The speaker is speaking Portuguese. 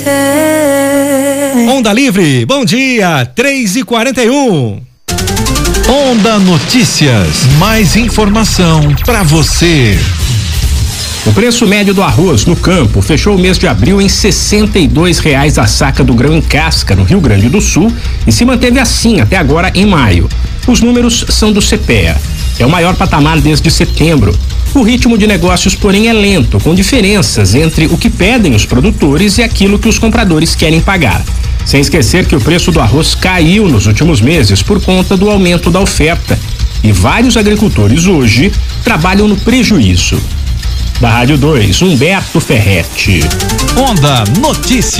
Onda Livre, bom dia, 3h41. Onda Notícias, mais informação para você. O preço médio do arroz no campo fechou o mês de abril em R$ 62,00 a saca do grão em casca no Rio Grande do Sul e se manteve assim até agora em maio. Os números são do CPEA. É o maior patamar desde setembro. O ritmo de negócios, porém, é lento, com diferenças entre o que pedem os produtores e aquilo que os compradores querem pagar. Sem esquecer que o preço do arroz caiu nos últimos meses por conta do aumento da oferta. E vários agricultores hoje trabalham no prejuízo. Da Rádio 2, Humberto Ferretti. Onda Notícias.